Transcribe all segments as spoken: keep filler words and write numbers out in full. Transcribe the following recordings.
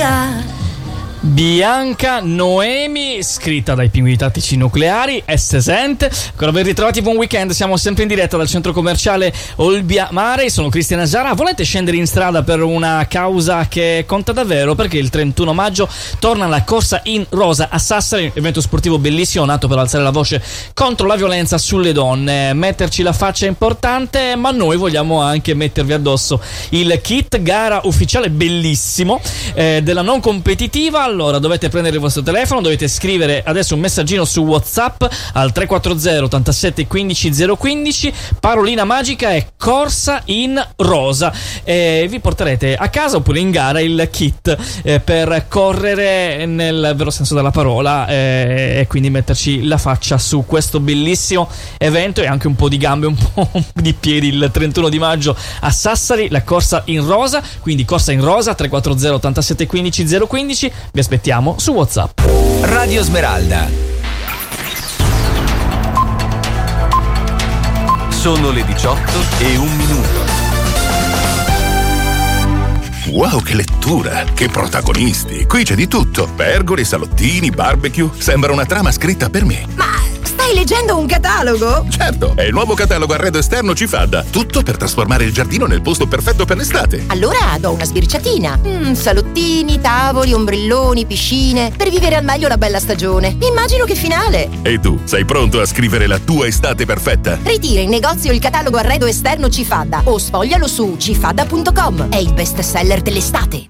via. Bianca Noemi, scritta dai Pinguini Tattici Nucleari, S. Sent. Ancora ben ritrovati, buon weekend. Siamo sempre in diretta dal centro commerciale Olbia Mare. Sono Cristiana Zara. Volete scendere in strada per una causa che conta davvero? Perché il trentuno maggio torna la corsa in rosa a Sassari, evento sportivo bellissimo nato per alzare la voce contro la violenza sulle donne. Metterci la faccia è importante, ma noi vogliamo anche mettervi addosso il kit gara ufficiale bellissimo eh, della non competitiva. Allora dovete prendere il vostro telefono, dovete scrivere adesso un messaggino su WhatsApp al tre quattro zero ottantasette quindici zero quindici. Parolina magica è corsa in rosa e vi porterete a casa oppure in gara il kit eh, per correre nel vero senso della parola eh, e quindi metterci la faccia su questo bellissimo evento e anche un po' di gambe, un po' di piedi il trentuno di maggio a Sassari, la corsa in rosa. Quindi corsa in rosa tre quattro zero ottantasette quindici zero quindici. Vi aspettiamo su WhatsApp. Radio Smeralda. Sono le diciotto e un minuto. Wow, che lettura! Che protagonisti! Qui c'è di tutto. Pergole, salottini, barbecue. Sembra una trama scritta per me. Ma stai leggendo un catalogo? Certo, è il nuovo catalogo arredo esterno Cifadda. Tutto per trasformare il giardino nel posto perfetto per l'estate. Allora do una sbirciatina. Mm, salottini, tavoli, ombrelloni, piscine. Per vivere al meglio la bella stagione. Immagino che finale. E tu, sei pronto a scrivere la tua estate perfetta? Ritira in negozio il catalogo arredo esterno Cifadda o sfoglialo su cifadda punto com. È il best seller dell'estate.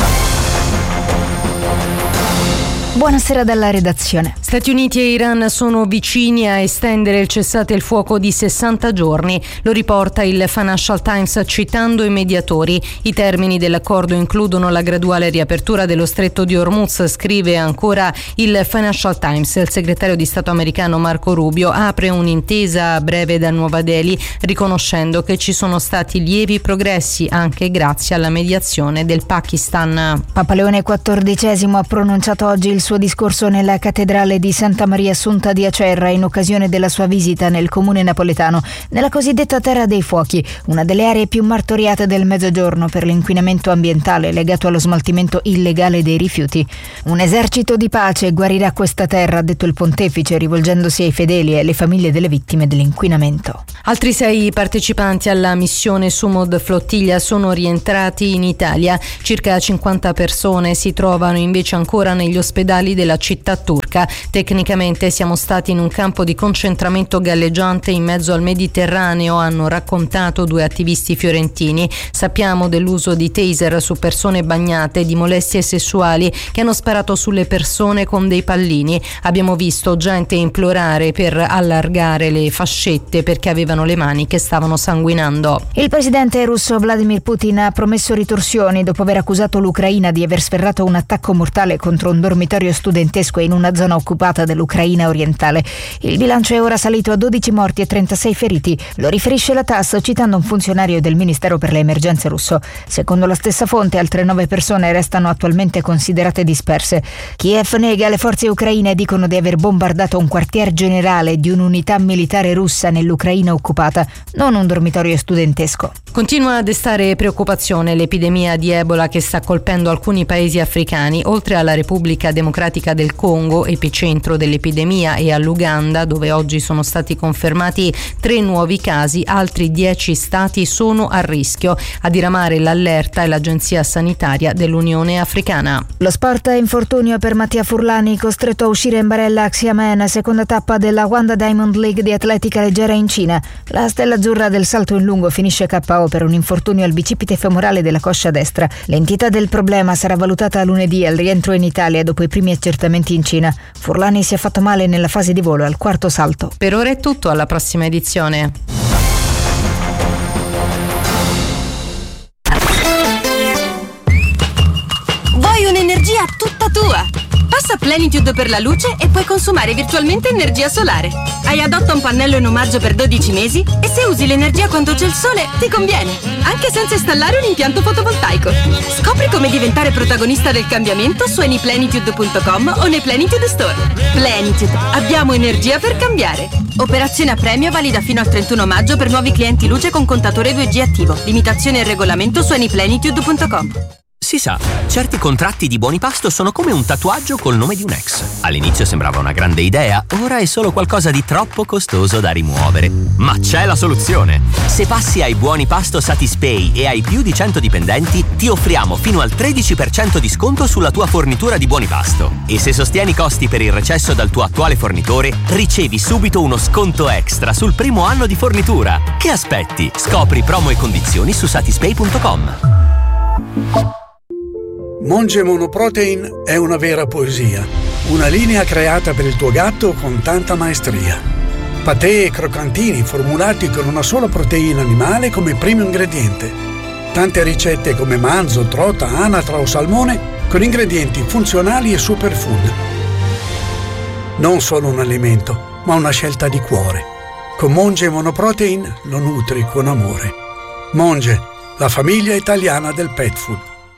Buonasera dalla redazione. Stati Uniti e Iran sono vicini a estendere il cessate il fuoco di sessanta giorni. Lo riporta il Financial Times citando i mediatori. I termini dell'accordo includono la graduale riapertura dello stretto di Hormuz, scrive ancora il Financial Times. Il segretario di Stato americano Marco Rubio apre un'intesa a breve da Nuova Delhi, riconoscendo che ci sono stati lievi progressi anche grazie alla mediazione del Pakistan. Papa Leone quattordicesimo ha pronunciato oggi il suo discorso nella cattedrale di Santa Maria Assunta di Acerra in occasione della sua visita nel comune napoletano, nella cosiddetta Terra dei Fuochi, una delle aree più martoriate del Mezzogiorno per l'inquinamento ambientale legato allo smaltimento illegale dei rifiuti. Un esercito di pace guarirà questa terra, ha detto il pontefice, rivolgendosi ai fedeli e alle famiglie delle vittime dell'inquinamento. Altri sei partecipanti alla missione Sumud Flottiglia sono rientrati in Italia. Circa cinquanta persone si trovano invece ancora negli ospedali della città turca. Tecnicamente siamo stati in un campo di concentramento galleggiante in mezzo al Mediterraneo, hanno raccontato due attivisti fiorentini. Sappiamo dell'uso di taser su persone bagnate, di molestie sessuali che hanno sparato sulle persone con dei pallini. Abbiamo visto gente implorare per allargare le fascette perché avevano le mani che stavano sanguinando. Il presidente russo Vladimir Putin ha promesso ritorsioni dopo aver accusato l'Ucraina di aver sferrato un attacco mortale contro un dormitorio studentesco in una zona occupata dell'Ucraina orientale. Il bilancio è ora salito a dodici morti e trentasei feriti, lo riferisce la TASS citando un funzionario del Ministero per le Emergenze russo. Secondo la stessa fonte, altre nove persone restano attualmente considerate disperse. Kiev nega, le forze ucraine dicono di aver bombardato un quartier generale di un'unità militare russa nell'Ucraina occupata, non un dormitorio studentesco. Continua a destare preoccupazione l'epidemia di Ebola che sta colpendo alcuni paesi africani, oltre alla Repubblica Democratica del Congo, epicentro dell'epidemia, e all'Uganda, dove oggi sono stati confermati tre nuovi casi. Altri dieci stati sono a rischio. A diramare l'allerta è l'Agenzia Sanitaria dell'Unione Africana. Lo sport è infortunio per Mattia Furlani, costretto a uscire in barella a Xiamen, seconda tappa della Wanda Diamond League di atletica leggera in Cina. La stella azzurra del salto in lungo finisce K O per un infortunio al bicipite femorale della coscia destra. L'entità del problema sarà valutata lunedì al rientro in Italia dopo i primi accertamenti in Cina. Furlani si è fatto male nella fase di volo al quarto salto. Per ora è tutto, alla prossima edizione. Vuoi un'energia tutta tua? Passa Plenitude per la luce e puoi consumare virtualmente energia solare. Hai adotta un pannello in omaggio per dodici mesi e se usi l'energia quando c'è il sole ti conviene, anche senza installare un impianto fotovoltaico. Scopri come diventare protagonista del cambiamento su anyplenitude punto com o nei Plenitude Store. Plenitude, abbiamo energia per cambiare. Operazione a premio valida fino al trentuno maggio per nuovi clienti luce con contatore due G attivo. Limitazioni e regolamento su anyplenitude punto com. Si sa, certi contratti di buoni pasto sono come un tatuaggio col nome di un ex. All'inizio sembrava una grande idea, ora è solo qualcosa di troppo costoso da rimuovere. Ma c'è la soluzione! Se passi ai buoni pasto Satispay e hai più di cento dipendenti, ti offriamo fino al tredici per cento di sconto sulla tua fornitura di buoni pasto. E se sostieni i costi per il recesso dal tuo attuale fornitore, ricevi subito uno sconto extra sul primo anno di fornitura. Che aspetti? Scopri promo e condizioni su satispay punto com. Monge Monoprotein è una vera poesia, una linea creata per il tuo gatto con tanta maestria. Patè e croccantini formulati con una sola proteina animale come primo ingrediente. Tante ricette come manzo, trota, anatra o salmone con ingredienti funzionali e superfood. Non solo un alimento, ma una scelta di cuore. Con Monge Monoprotein lo nutri con amore. Monge, la famiglia italiana del pet food.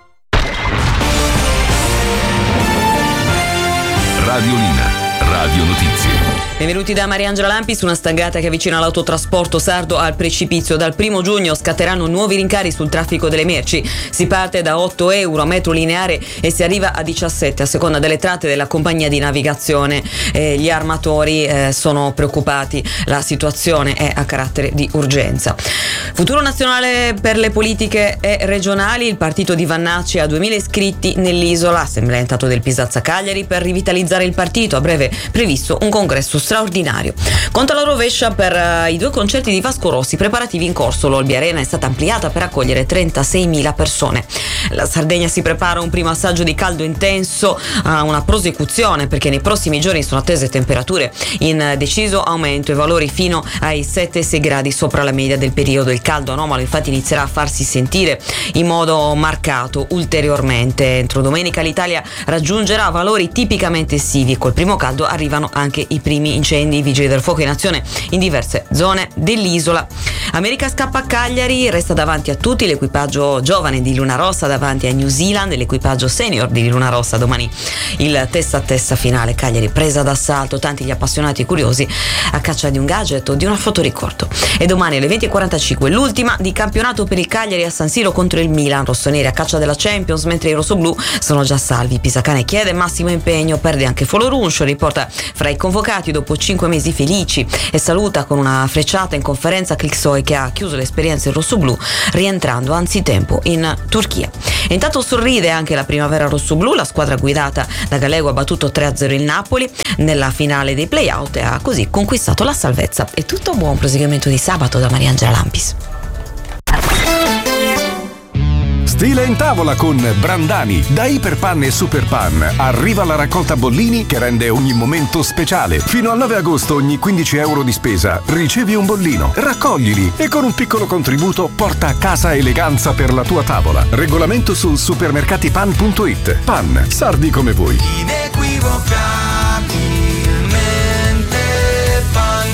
Radiolina, Radio Notizie. Benvenuti da Mariangela Lampis. Una stangata che avvicina l'autotrasporto sardo al precipizio. Dal primo giugno scatteranno nuovi rincari sul traffico delle merci. Si parte da otto euro a metro lineare e si arriva a diciassette a seconda delle tratte della compagnia di navigazione. Eh, gli armatori eh, sono preoccupati. La situazione è a carattere di urgenza. Futuro nazionale per le politiche e regionali. Il partito di Vannacci ha duemila iscritti nell'isola. Assemblea intanto del Pisazza Cagliari per rivitalizzare il partito. A breve previsto un congresso straordinario. Conto alla rovescia per uh, i due concerti di Vasco Rossi, preparativi in corso. L'Olbia Arena è stata ampliata per accogliere trentaseimila persone. La Sardegna si prepara un primo assaggio di caldo intenso, a uh, una prosecuzione, perché nei prossimi giorni sono attese temperature in uh, deciso aumento e valori fino ai sette sei gradi sopra la media del periodo. Il caldo anomalo infatti inizierà a farsi sentire in modo marcato ulteriormente. Entro domenica l'Italia raggiungerà valori tipicamente estivi e col primo caldo arrivano anche i primi incendi. I vigili del fuoco in azione in diverse zone dell'isola. America scappa a Cagliari, resta davanti a tutti l'equipaggio giovane di Luna Rossa davanti a New Zealand e l'equipaggio senior di Luna Rossa. Domani il testa a testa finale. Cagliari presa d'assalto, tanti gli appassionati e curiosi a caccia di un gadget o di una fotoricordo. E domani alle venti e quarantacinque l'ultima di campionato per il Cagliari a San Siro contro il Milan. Rossoneri a caccia della Champions, mentre i rossoblù sono già salvi. Pisacane chiede massimo impegno, perde anche Foloruncio, riporta fra i convocati dopo cinque mesi felici e saluta con una frecciata in conferenza Clixoy, che ha chiuso l'esperienza in rossoblù rientrando anzitempo in Turchia. E intanto sorride anche la primavera rossoblù. La squadra guidata da Gallego ha battuto tre a zero il Napoli nella finale dei play-out e ha così conquistato la salvezza. È tutto, buon proseguimento di sabato da Mariangela Lampis. Stile in tavola con Brandani. Da Iperpan e Superpan arriva la raccolta bollini che rende ogni momento speciale. Fino al nove agosto ogni quindici euro di spesa ricevi un bollino. Raccoglili e con un piccolo contributo porta a casa eleganza per la tua tavola. Regolamento su supermercatipan punto it. Pan, sardi come voi. Inequivocabilmente Pan.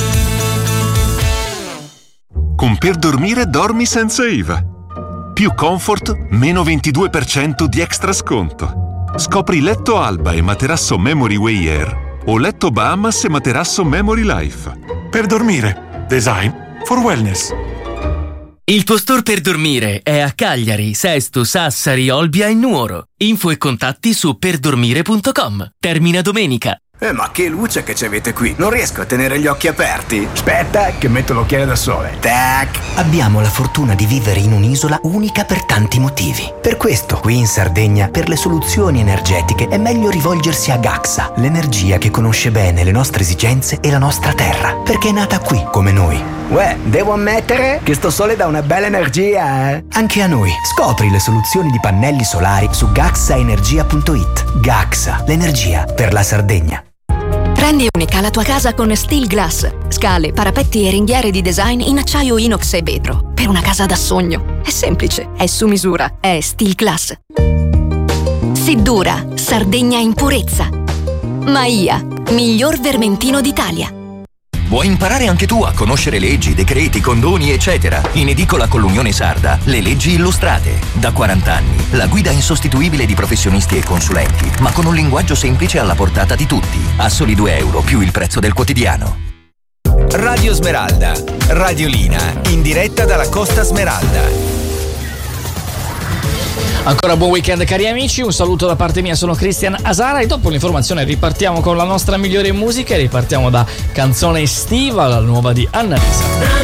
Con Per Dormire dormi senza I V A. Più comfort, meno ventidue per cento di extra sconto. Scopri letto Alba e materasso Memory Way Air o letto Bahamas e materasso Memory Life. Per dormire, design for wellness. Il tuo store per dormire è a Cagliari, Sesto, Sassari, Olbia e Nuoro. Info e contatti su perdormire punto com. Termina domenica. Eh, ma che luce che ci avete qui! Non riesco a tenere gli occhi aperti. Aspetta, che metto l'occhiale da sole. Tac! Abbiamo la fortuna di vivere in un'isola unica per tanti motivi. Per questo, qui in Sardegna, per le soluzioni energetiche è meglio rivolgersi a Gaxa, l'energia che conosce bene le nostre esigenze e la nostra terra, perché è nata qui, come noi. Uè, devo ammettere che sto sole dà una bella energia, eh? Anche a noi. Scopri le soluzioni di pannelli solari su gaxa energia punto it. Gaxa, l'energia per la Sardegna. Rendi unica la tua casa con Steel Glass. Scale, parapetti e ringhiere di design in acciaio inox e vetro. Per una casa da sogno. È semplice, è su misura, è Steel Glass. Siddura, Sardegna in purezza. Maia, miglior vermentino d'Italia. Vuoi imparare anche tu a conoscere leggi, decreti, condoni, eccetera? In edicola con l'Unione Sarda, le leggi illustrate. Da quaranta anni, la guida insostituibile di professionisti e consulenti, ma con un linguaggio semplice alla portata di tutti. A soli due euro più il prezzo del quotidiano. Radio Smeralda, Radiolina, in diretta dalla Costa Smeralda. Ancora buon weekend cari amici, un saluto da parte mia, sono Christian Asara e dopo l'informazione ripartiamo con la nostra migliore musica e ripartiamo da canzone estiva, la nuova di Annalisa.